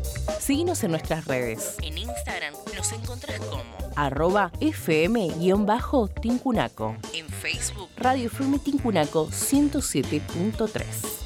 Síguenos en nuestras redes. En Instagram nos encontrás como @fm_tincunaco. en Facebook Radio FM Tincunaco 107.3.